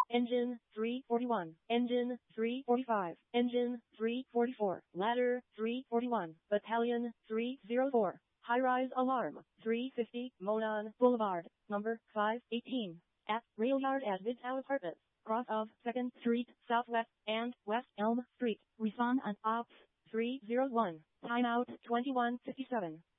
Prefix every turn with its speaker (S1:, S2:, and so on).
S1: Engine 341. Engine 345. Engine 344. Ladder 341. Battalion 304. High-rise alarm 350. Monon Boulevard, number 518. At rail yard at Midtown Apartments, cross of 2nd Street Southwest and West Elm Street. Respond on Ops 301. Timeout 2157.